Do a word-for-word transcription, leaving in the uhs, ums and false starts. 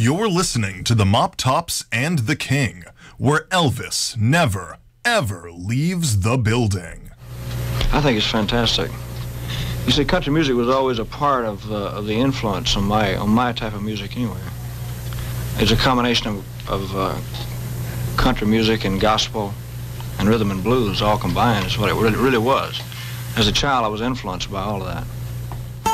You're listening to the Mop Tops and the King, where Elvis never, ever leaves the building. I think it's fantastic. You see, country music was always a part of, uh, of the influence on my on my type of music anyway. It's a combination of, of uh, country music and gospel and rhythm and blues all combined is what it really, really was. As a child, I was influenced by all of that.